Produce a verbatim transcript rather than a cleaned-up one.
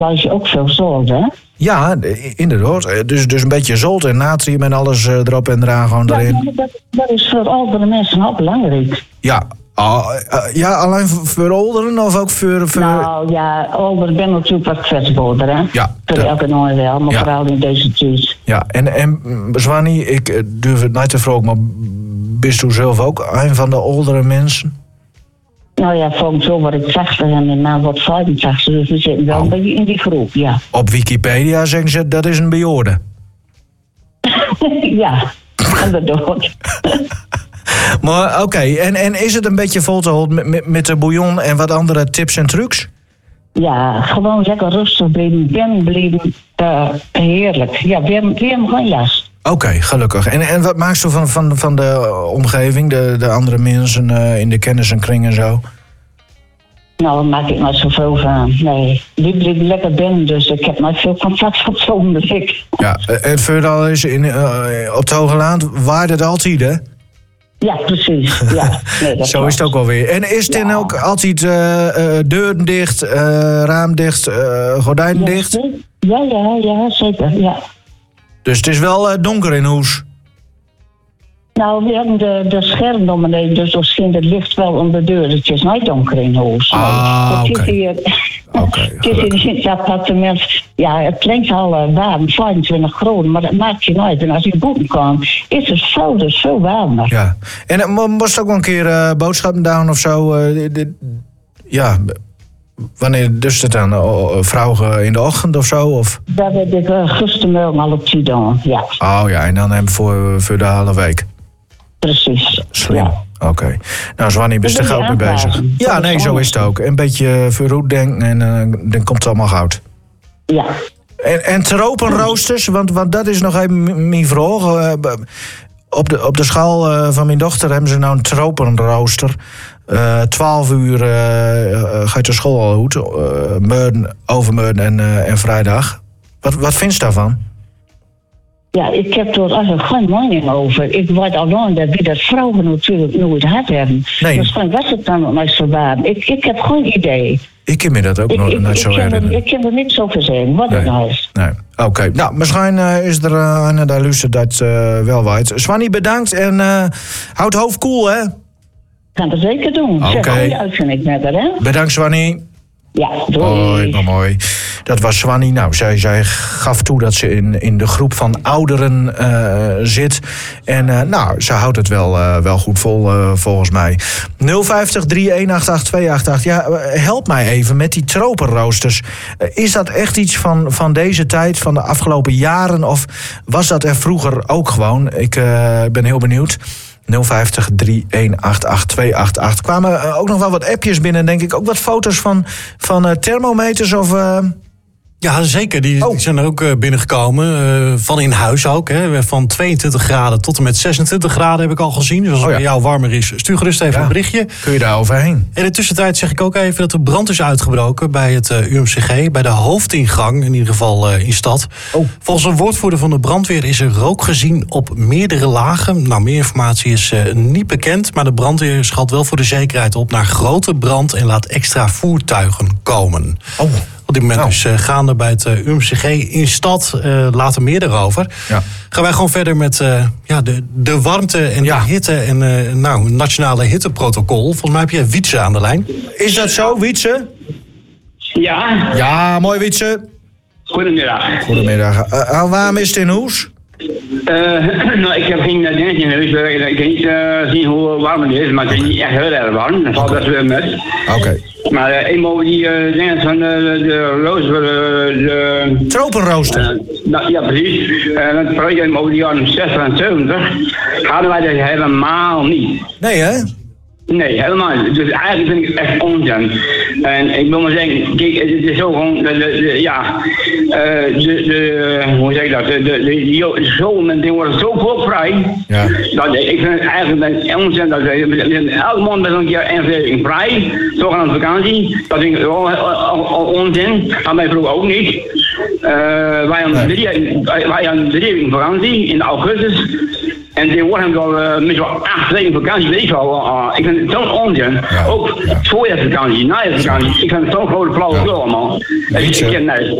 Dat is ook veel zout, hè? Ja, inderdaad. Dus, dus een beetje zout en natrium en alles erop en eraan gewoon ja, erin. Dat, dat is voor oudere mensen ook belangrijk. Ja, oh, uh, ja alleen voor, voor ouderen of ook voor... voor... Nou ja, ouderen ben natuurlijk wat kwetsbaarder, hè? Ja. Voor elke nooit wel, maar ja. Vooral in deze tijd. Ja, en, en Zwanny, ik durf het niet te vragen, maar bist u zelf ook een van de oudere mensen? Nou ja, volgens zo wat ik zag, en mijn naam wordt vijfentachtig, dus we zitten wel oh. een beetje in die groep, ja. Op Wikipedia zeggen ze dat is een bejaarde. Ja, inderdaad. Maar oké, okay. en, en is het een beetje vol te houden met, met de bouillon en wat andere tips en trucs? Ja, gewoon lekker rustig blijven, ben blijven, uh, heerlijk. Ja, we hebben, we hebben geen last. Oké, okay, gelukkig. En, en wat maakt ze van, van, van de omgeving, de, de andere mensen uh, in de kennis en kring en zo? Nou, daar maak ik niet zoveel van. Nee, die blijft lekker binnen, dus ik heb niet veel contact van zo'n week. Ja, en verder is in, uh, op het Hoge Land waarde het altijd, hè? Ja, precies. Ja. Nee, dat Zo is het ook alweer. En is het ja. dan ook altijd uh, uh, deuren dicht, uh, raam dicht, uh, gordijnen ja, dicht? Ja, ja, ja, zeker, ja. Dus het is wel uh, donker in huis? Nou, we hebben de, de scherm om beneden, dus er schijnt het licht wel om de deur. Het is niet donker in huis. Ah, oké. Okay. Okay, het is hier in het appartement, ja, het klinkt al uh, warm, vijfentwintig graden, maar dat maakt je niet. En als je boeken kan, is het zo, dus veel warmer. Ja, en uh, moest ook wel een keer uh, boodschappen doen of zo? Uh, dit, ja, wanneer dus het dan? Uh, vrouwen in de ochtend of zo? Of? Dat heb ik uh, gistermorgen al op die dan, ja. Oh ja, en dan hebben voor, voor de hele week. Precies. Slim. Ja. Oké. Okay. Nou, Zwanny, ben je er ook mee bezig? Ja, nee, zo is het ook. Een beetje verroet denken en uh, dan komt het allemaal goud. Ja. En, en tropenroosters, want, want dat is nog even mijn vraag. Uh, op, de, op de schaal uh, van mijn dochter hebben ze nou een tropenrooster. Uh, twaalf uur uh, gaat de school al uit. Uh, meuden, overmeuden en, uh, en vrijdag. Wat, wat vind je daarvan? Ja, ik heb er eigenlijk geen mening over. Ik weet alleen dat we dat vrouwen natuurlijk nooit had hebben. Nee. Dus van was het dan nog zo warm? Ik, ik heb geen idee. Ik ken me dat ook ik, nog niet zo herinneren. Ik kan er niks over zeggen, wat het nou is. Nee, oké. Okay. Nou, misschien uh, is er uh, een daar luistert dat uh, wel weet. Zwanny, bedankt en uh, houd het hoofd koel, hè? Gaan we zeker doen. Oké. Okay. Zeg, uitzending met haar, hè? Bedankt, Zwanny. Ja, doei. Hoi, maar mooi. Dat was Zwanny. Nou, zij, zij gaf toe dat ze in, in de groep van ouderen uh, zit. En uh, nou, ze houdt het wel, uh, wel goed vol, uh, volgens mij. nul vijftig, drie een acht acht, twee acht acht. Ja, help mij even met die tropenroosters. Uh, is dat echt iets van, van deze tijd, van de afgelopen jaren? Of was dat er vroeger ook gewoon? Ik uh, ben heel benieuwd. nul vijftig, drie een acht acht, twee acht acht. Kwamen ook nog wel wat appjes binnen, denk ik. Ook wat foto's van, van uh, thermometers of... Uh... Ja, zeker. Die, oh. die zijn er ook uh, binnengekomen. Uh, van in huis ook. Hè. Van tweeëntwintig graden tot en met zesentwintig graden heb ik al gezien. Dus als het oh, ja. bij jou warmer is, stuur gerust even ja. een berichtje. Kun je daar overheen? En in de tussentijd zeg ik ook even dat er brand is uitgebroken bij het uh, U M C G. Bij de hoofdingang, in ieder geval uh, in stad. Oh. Volgens een woordvoerder van de brandweer is er rook gezien op meerdere lagen. Nou, meer informatie is uh, niet bekend. Maar de brandweer schat wel voor de zekerheid op naar grote brand en laat extra voertuigen komen. Oh. Op dit moment dus uh, gaande bij het uh, U M C G in stad. Uh, later meer erover. Ja. Gaan wij gewoon verder met uh, ja, de, de warmte en ja. de hitte. En uh, nou, nationale hitteprotocol. Volgens mij heb je Wietse aan de lijn. Is dat zo, Wietse? Ja. Ja, mooi Wietse. Goedemiddag. Goedemiddag. Uh, hoe warm is het in huis? Uh, nou, ik heb geen dingetje in huis. Ik kan niet uh, zien hoe warm het is, maar het is niet echt heel erg warm. Dat valt best wel met. Oké. Okay. Maar uh, eenmaal die uh, dingen van de, de rooster... Uh, de tropenrooster. Uh, nou, ja, precies. Uh, dat praat je over die jaren zestig en zeventig. Hadden wij dat helemaal niet. Nee, hè? Nee, helemaal niet. Dus eigenlijk vind ik het echt onzin. En ik wil maar zeggen, kijk, het is zo gewoon, de, de, de, ja, uh, de, de, hoe zeg ik dat, de, de, de, de scholen die worden zo volvrij, ja. dat ik vind het eigenlijk onzin dat elke man met een keer invreving vrij, zogenaamde vakantie, dat vind ik wel onzin, dat mij vroeger ook niet. Uh, wij hadden drie, wij hadden drie weken vakantie in augustus. En tegenwoordig hebben we al uh, misschien wel acht weken vakantie, weet je wel. Uh, ik vind het zo'n onzin. Ja. Ook voorjaarsvakantie, najaarsvakantie. Ik vind het zo'n grote flauwekul allemaal. Ik, ik, nee,